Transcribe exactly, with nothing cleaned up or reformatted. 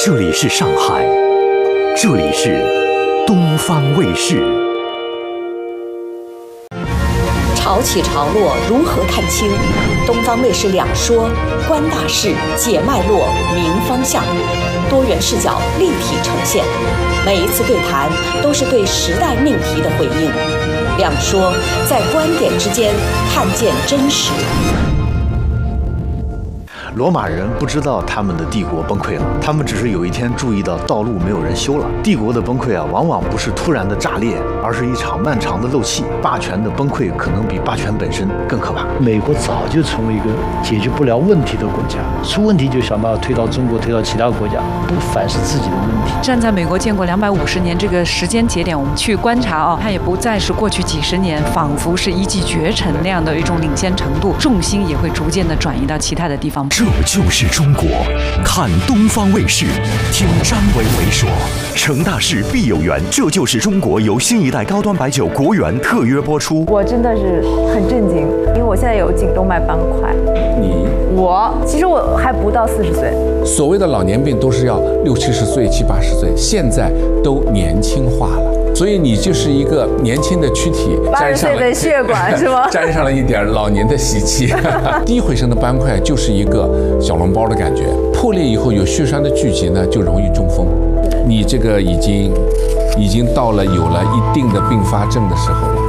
这里是上海，这里是东方卫视。 潮起潮落如何看清？东方卫视两说，观大事，解脉络，明方向，多元视角立体呈现。每一次对谈都是对时代命题的回应。两说，在观点之间看见真实。 罗马人不知道他们的帝国崩溃了，他们只是有一天注意到道路没有人修了。帝国的崩溃啊，往往不是突然的炸裂，而是一场漫长的漏气。霸权的崩溃可能比霸权本身更可怕。 美国早就成为一个解决不了问题的国家，出问题就想办法推到中国，推到其他国家，不反思自己的问题。 站在美国建国两百五十年这个时间节点，我们去观察啊，它也不再是过去几十年仿佛是一骑绝尘那样的一种领先程度，重心也会逐渐的转移到其他的地方。 这就是中国，看东方卫视，听张维维说，成大事必有缘。这就是中国由新一代高端白酒国源特约播出。 我真的是很震惊，因为我现在有颈动脉斑块。 你我其实我还不到四十岁。 所谓的老年病都是要六七十岁、七八十岁，现在都年轻化了。所以你就是一个年轻的躯体， 八十岁的血管是吗？ 沾上了一点老年的习气。第一回生的斑块就是一个小笼包的感觉，破裂以后有血栓的聚集呢，就容易中风。你这个已经已经到了有了一定的并发症的时候了。